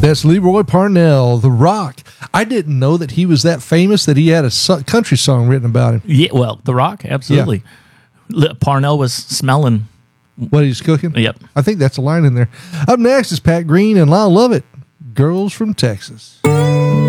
That's Leroy Parnell, The Rock. I didn't know that he was that famous that he had a country song written about him. Yeah, well, The Rock, absolutely. Parnell was smelling what he's cooking. Yep. I think that's a line in there. Up next is Pat Green and Lyle Lovett, Girls from Texas.